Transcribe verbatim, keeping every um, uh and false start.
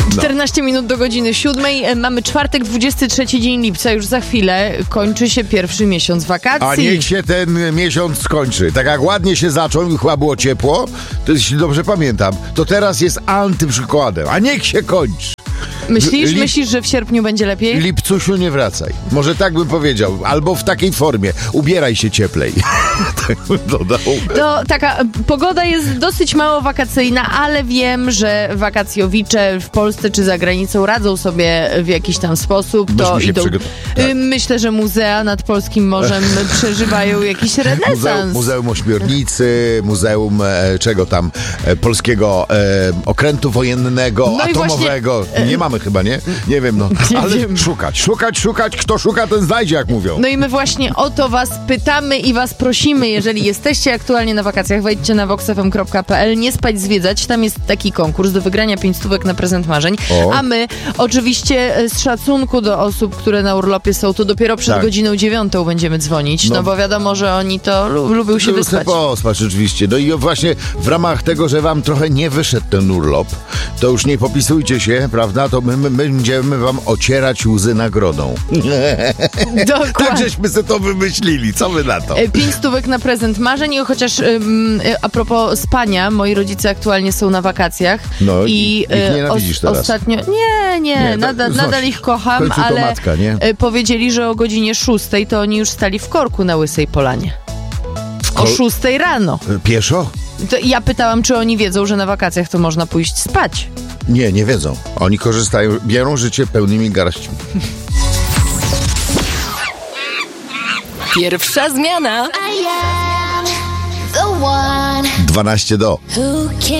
czternaście minut do godziny siódmej. Mamy czwartek, dwudziesty trzeci dzień lipca. Już za chwilę kończy się pierwszy miesiąc wakacji. A niech się ten miesiąc skończy. Tak jak ładnie się zaczął i chyba było ciepło, to jeśli dobrze pamiętam, to teraz jest antyprzykładem. A niech się kończy. Myślisz, Lip... myślisz, że w sierpniu będzie lepiej? Lipcusiu, nie wracaj. Może tak bym powiedział. Albo w takiej formie. Ubieraj się cieplej. Tak bym dodał. To taka pogoda jest dosyć mało wakacyjna, ale wiem, że wakacjowicze w Polsce czy za granicą radzą sobie w jakiś tam sposób. To idą. Przygot... Tak. Myślę, że muzea nad polskim morzem przeżywają jakiś renesans. Muzeum, Muzeum Ośmiornicy, Muzeum e, czego tam, e, polskiego e, okrętu wojennego, no atomowego. Właśnie, nie mamy chyba, nie? Nie wiem, no. Nie ale wiem. szukać, szukać, szukać. Kto szuka, ten znajdzie, jak mówią. No i my właśnie o to was pytamy i was prosimy, jeżeli jesteście aktualnie na wakacjach, wejdźcie na vox f m kropka p l, nie spać zwiedzać. Tam jest taki konkurs do wygrania pięć stówek na prezent marzeń. O. A my oczywiście z szacunku do osób, które na urlopie są, to dopiero przed tak. godziną dziewiątą będziemy dzwonić, no, no bo wiadomo, że oni to lu- lubią się wyspać. Pospać oczywiście. No i właśnie w ramach tego, że wam trochę nie wyszedł ten urlop, to już nie popisujcie się, prawda? To my, my będziemy wam ocierać łzy nagrodą. Dokładnie. Tak żeśmy sobie to wymyślili. Co wy na to? Pięć stówek na prezent marzeń. I chociaż um, a propos spania, moi rodzice aktualnie są na wakacjach. No i ich nienawidzisz os- teraz. Ostatnio, nie, nie, nie nadal, nadal ich kocham, ale matka, nie? powiedzieli, że o godzinie szóstej to oni już stali w korku na Łysej Polanie. Ko- o szóstej rano. Pieszo? To ja pytałam, czy oni wiedzą, że na wakacjach to można pójść spać. Nie, nie wiedzą. Oni korzystają, biorą życie pełnymi garściami. Pierwsza zmiana. dwanaście do.